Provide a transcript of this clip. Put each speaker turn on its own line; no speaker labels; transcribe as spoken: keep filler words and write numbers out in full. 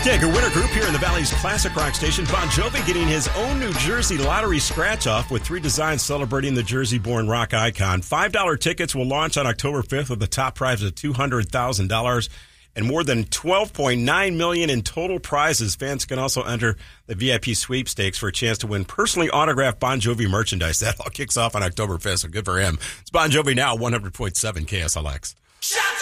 Kangaroo Winter Group here in the Valley's classic rock station. Bon Jovi getting his own New Jersey lottery scratch-off with three designs celebrating the Jersey-born rock icon. five dollar tickets will launch on October fifth with the top prize of two hundred thousand dollars and more than twelve point nine million dollars in total prizes. Fans can also enter the V I P sweepstakes for a chance to win personally autographed Bon Jovi merchandise. That all kicks off on October fifth, so good for him. It's Bon Jovi now, one hundred point seven K S L X.